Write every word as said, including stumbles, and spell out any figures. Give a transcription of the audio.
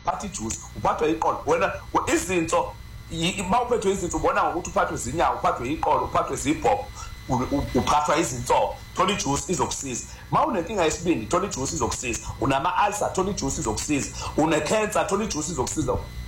uphatha ijuice uphathwe iqolo wena izinto uma uphethwe izinto ubona ngokuthi uphathwe zinyawo uphathwe iqolo uphathwe zibhobho uphathwa izinso thola ijuice izokusiza ma unenkinga yesibindi thola ijuice izokusiza unama ulcer thola ijuice izokusiza une cancer thola ijuice izokusiza